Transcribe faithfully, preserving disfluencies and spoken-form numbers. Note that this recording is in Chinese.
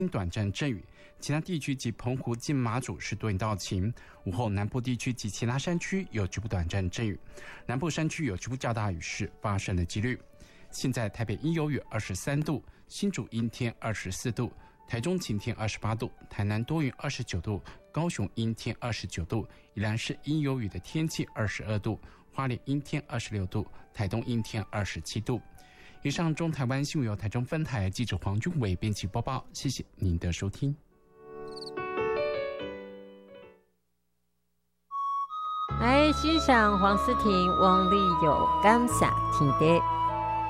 短暂阵雨，其他地区及澎湖近马祖是多云到晴。午后南部地区及其他山区有局部短暂阵雨，南部山区有局部较大雨势发生的几率。现在台北阴有雨二十三度，新竹阴天二十四度，台中晴天二十八度，台南多云二十九度，高雄阴天二十九度，宜兰市阴有雨的天气二十二度，花莲阴天二十六度，台东阴天二十七度。以上中台湾新闻由台中分台记者黄俊伟编辑播报，谢谢您的收听。 来欣赏黄思婷、汪丽友《感谢天地》。